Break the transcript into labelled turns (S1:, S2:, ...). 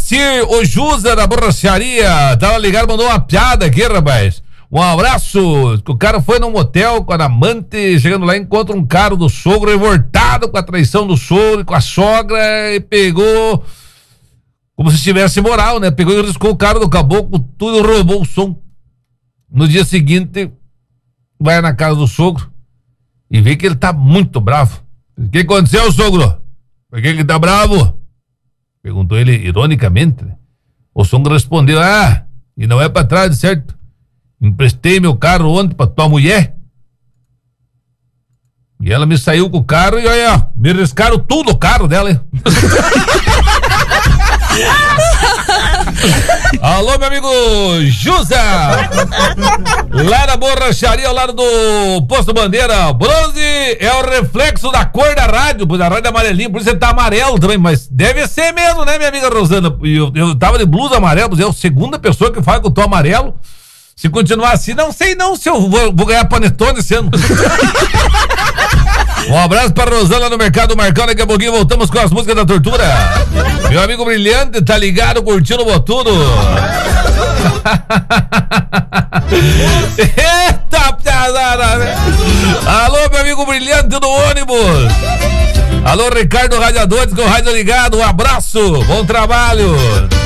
S1: Moacir, o Jusa da borracharia, tava ligado, mandou uma piada aqui, rapaz. Um abraço, que o cara foi num motel com a amante, chegando lá encontra um cara do sogro revoltado com a traição do sogro e com a sogra, e pegou, como se tivesse moral, né? Pegou e riscou o cara do caboclo, tudo, roubou o som. No dia seguinte, vai na casa do sogro e vê que ele tá muito bravo. O que aconteceu, sogro? Por que tá bravo? Perguntou ele ironicamente. O sogro respondeu, e não é pra trás, certo? Emprestei meu carro ontem pra tua mulher e ela me saiu com o carro e olha, me riscaram tudo o carro dela, hein? Alô, meu amigo Jusa, lá na borracharia ao lado do Posto Bandeira. Bronze é o reflexo da cor da rádio, pois a rádio é amarelinha, por isso você tá amarelo também, mas deve ser mesmo, né, minha amiga Rosana? Eu tava de blusa amarela, pois é a segunda pessoa que fala que eu tô amarelo. Se continuar assim, não sei não se eu vou ganhar panetone esse ano. Um abraço para Rosana no Mercado Marcão. Daqui a pouquinho voltamos com as músicas da tortura. Meu amigo Brilhante tá ligado, curtindo o Botudo. Eita, piazada, né? Alô, meu amigo Brilhante do ônibus. Alô, Ricardo Radiadores com o rádio ligado. Um abraço, bom trabalho.